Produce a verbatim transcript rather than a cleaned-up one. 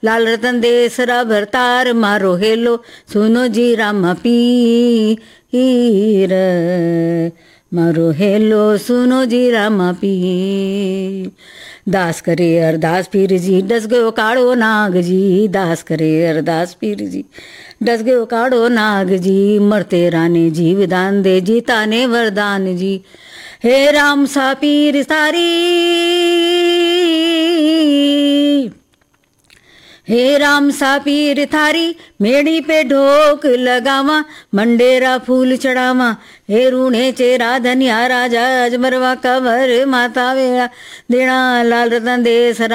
लाल रतन देसरा भरतार मारो हेलो सुनो जी रामा पीर मारो हेलो सुनो जी रामा पीर। दास करे अरदास पीर जी डस गयो काड़ो नाग जी, दास करे अरदास पीर जी डस गयो काड़ो नाग जी। मरते राने जीव दान दे जीता ने वरदान जी। हे राम सा पीर सारी हे राम सा पीर थारी मेड़ी पे ढोक लगावा मंडेरा फूल चढ़ावा। हे रूणे चेरा धनिया राजा अजमरवा कवर माता वेड़ा देना लाल रतन दे सरा